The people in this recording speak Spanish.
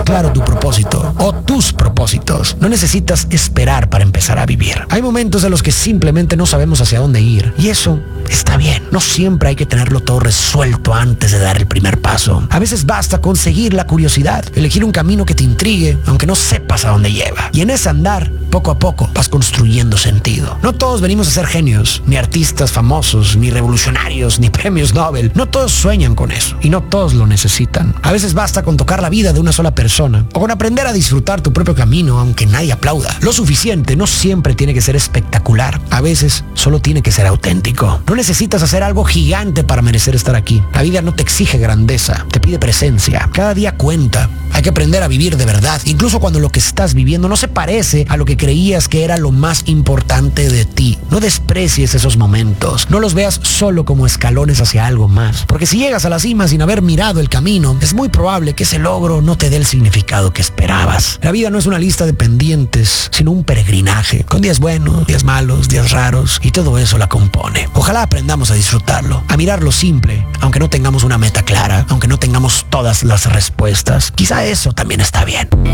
claro tu propósito o tus propósitos, no necesitas esperar para empezar a vivir. Hay momentos en los que simplemente no sabemos hacia dónde ir y eso está bien. No siempre hay que tenerlo todo resuelto antes de dar el primer paso. A veces basta con seguir la curiosidad, elegir un camino que te intrigue, aunque no sepas a dónde lleva. Y en ese andar, poco a poco, vas construyendo sentido. No todos venimos a ser genios, ni artistas famosos, ni revolucionarios, ni premios Nobel. No todos sueñan con eso y no todos lo necesitan. A veces basta con tocar la vida de una sola persona o con aprender a disfrutar tu propio camino aunque nadie aplauda. Lo suficiente no siempre tiene que ser espectacular. A veces solo tiene que ser auténtico. No necesitas hacer algo gigante para merecer estar aquí. La vida no te exige grandeza, te pide presencia. Cada día cuenta. Hay que aprender a vivir de verdad, incluso cuando lo que estás viviendo no se parece a lo que creías que era lo más importante de ti. No desprecies esos momentos. No los veas solo como escalones hacia algo más. Porque si llegas a la cima sin haber mirado el camino, es muy probable que ese logro no te dé el significado que esperabas. La vida no es una lista de pendientes, sino un peregrinaje, con días buenos, días malos, días raros, y todo eso la compone. Ojalá aprendamos a disfrutarlo, a mirar lo simple, aunque no tengamos una meta clara, aunque no tengamos todas las respuestas. Quizá eso también está bien.